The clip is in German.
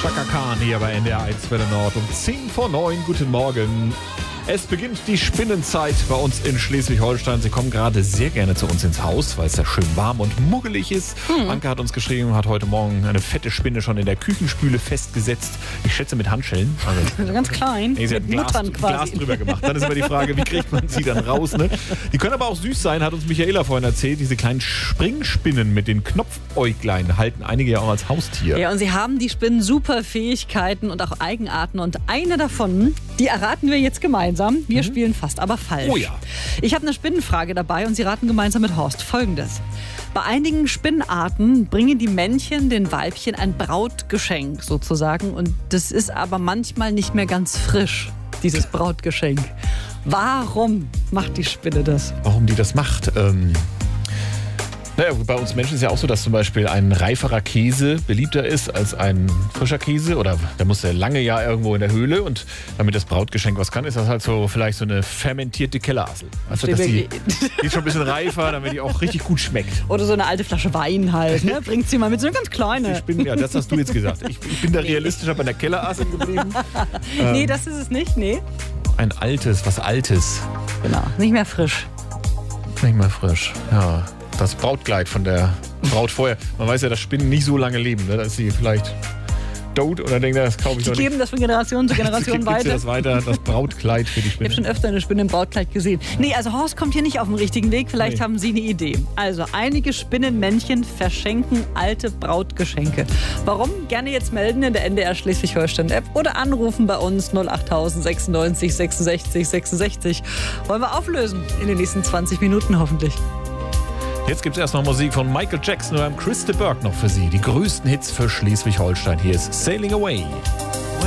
Chaka Khan hier bei NDR 1 Welle Nord um 10 vor 9. Guten Morgen. Es beginnt die Spinnenzeit bei uns in Schleswig-Holstein. Sie kommen gerade sehr gerne zu uns ins Haus, weil es ja schön warm und muggelig ist. Anke hat uns geschrieben, hat heute Morgen eine fette Spinne schon in der Küchenspüle festgesetzt. Ich schätze mit Handschellen. Also ganz klein, sie hat mit Muttern Glas drüber gemacht. Dann ist immer die Frage, wie kriegt man sie dann raus? Ne? Die können aber auch süß sein, hat uns Michaela vorhin erzählt. Diese kleinen Springspinnen mit den Knopfäuglein halten einige ja auch als Haustier. Ja, und sie haben die Spinnen super Fähigkeiten und auch Eigenarten. Und eine davon, die erraten wir jetzt gemeinsam. Wir spielen fast aber falsch. Oh ja. Ich habe eine Spinnenfrage dabei und Sie raten gemeinsam mit Horst Folgendes. Bei einigen Spinnenarten bringen die Männchen den Weibchen ein Brautgeschenk sozusagen. Und das ist aber manchmal nicht mehr ganz frisch, dieses Brautgeschenk. Warum macht die Spinne das? Warum die das macht? Naja, bei uns Menschen ist ja auch so, dass zum Beispiel ein reiferer Käse beliebter ist als ein frischer Käse. Oder der muss ja lange ja irgendwo in der Höhle. Und damit das Brautgeschenk was kann, ist das halt so vielleicht so eine fermentierte Kellerassel. Also dass die ist schon ein bisschen reifer, damit die auch richtig gut schmeckt. Oder so eine alte Flasche Wein halt. Ne? Bringt sie mal mit, so eine ganz kleine. Ja, das hast du jetzt gesagt. Ich bin da realistischer bei der Kellerassel geblieben. Nee, das ist es nicht, nee. Ein altes, was Altes. Genau, nicht mehr frisch. Nicht mehr frisch, ja. Das Brautkleid von der Braut vorher. Man weiß ja, dass Spinnen nicht so lange leben. Ne? Da ist sie vielleicht tot oder denkt, das kaufe ich doch nicht. Die geben das von Generation zu Generation weiter. Das weiter, das Brautkleid für die Spinne. Ich habe schon öfter eine Spinne im Brautkleid gesehen. Nee, also Horst kommt hier nicht auf den richtigen Weg. Vielleicht haben Sie eine Idee. Also, einige Spinnenmännchen verschenken alte Brautgeschenke. Warum? Gerne jetzt melden in der NDR Schleswig-Holstein-App oder anrufen bei uns 08000 96 66 66. Wollen wir auflösen in den nächsten 20 Minuten hoffentlich. Jetzt gibt es erst noch Musik von Michael Jackson und Chris de Burgh noch für Sie. Die größten Hits für Schleswig-Holstein. Hier ist Sailing Away.